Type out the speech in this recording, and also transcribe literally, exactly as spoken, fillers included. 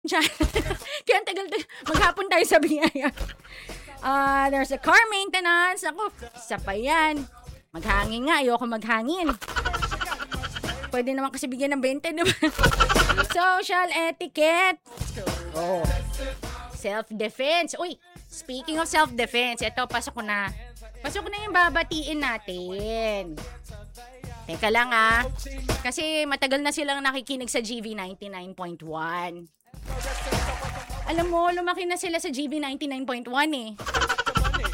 Diyan. Kaya ang tagal maghapon tayo sa biyaya. Ah, there's a car maintenance. Ako, isa pa yan. Maghangin nga, ayoko maghangin. Pwede naman kasi bigyan ng twenty, diba? Social etiquette. Oh. Self-defense. Uy, speaking of self-defense, ito, pasok ko na. Pasok ko na yung babatiin natin. Teka lang ah. Kasi matagal na silang nakikinig sa G V ninety-nine point one. Alam mo, lumaki na sila sa G V ninety-nine point one eh.